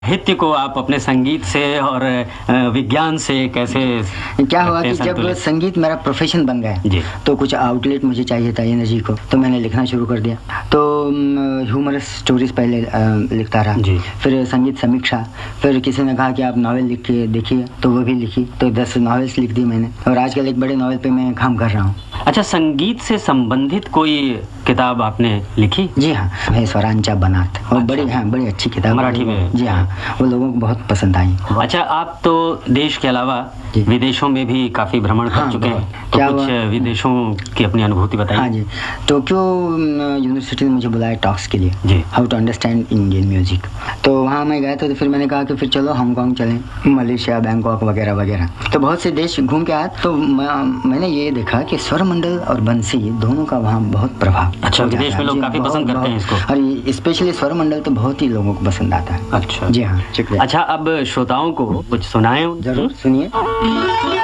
साहित्य को आप अपने संगीत से और विज्ञान से कैसे क्या हुआ कि जब संगीत मेरा प्रोफेशन बन गया तो कुछ आउटलेट मुझे चाहिए था एनर्जी को, तो मैंने लिखना शुरू कर दिया। तो ह्यूमरस स्टोरीज पहले लिखता रहा, फिर संगीत समीक्षा, फिर किसी ने कहा कि आप नावल लिख के देखिए, तो वो भी लिखी, तो 10 नॉवेल्स लिख दी मैंने और आजकल एक बड़े नावल पे मैं काम कर रहा हूँ। अच्छा, संगीत से संबंधित कोई किताब आपने लिखी? जी हाँ, है स्वरांचा बनात, और बड़ी अच्छी किताब मराठी में। जी हाँ, वो लोगों को बहुत पसंद आई। अच्छा, आप तो देश के अलावा विदेशों में भी काफी भ्रमण कर चुके हैं, तो कुछ विदेशों की अपनी अनुभूति बताइए। हाँ जी, टोक्यो यूनिवर्सिटी ने मुझे बुलाया टॉक्स के लिए, how to understand Indian music. तो वहाँ मैं गया था, तो फिर मैंने कहा कि फिर चलो हांगकांग चलें, मलेशिया, बैंकॉक वगैरह वगैरह। तो बहुत से देश घूम के आया, तो मैंने ये देखा कि स्वर मंडल और बंसी दोनों का वहाँ बहुत प्रभाव। अच्छा, विदेश में लोग काफी पसंद करते हैं इसको, और स्पेशली स्वर मंडल तो बहुत ही लोगों को पसंद आता है। अच्छा जी हाँ, शुक्रिया। अच्छा, अब श्रोताओं को कुछ सुनाएं। जरूर सुनिए।